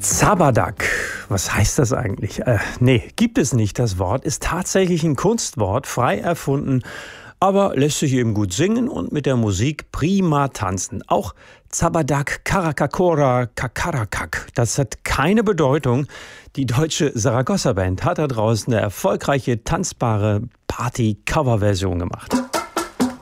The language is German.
Zabadak, was heißt das eigentlich? Nee, gibt es nicht. Das Wort ist tatsächlich ein Kunstwort, frei erfunden, aber lässt sich eben gut singen und mit der Musik prima tanzen. Auch Zabadak, Karakakora, Kakarakak, das hat keine Bedeutung. Die deutsche Saragossa-Band hat da draußen eine erfolgreiche, tanzbare Party-Cover-Version gemacht.